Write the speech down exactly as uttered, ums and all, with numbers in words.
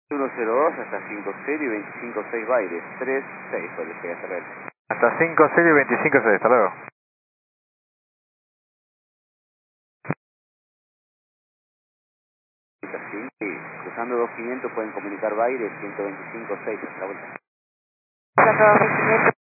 uno cero dos hasta cinco cero y veinticinco seis Baires, tres seis puede llegar a saber. Hasta cinco cero y veinticinco seis, hasta luego. Sí, cruzando dos quinientos pueden comunicar Baires, ciento veinticinco seis hasta la vuelta. Cruzando dos quinientos.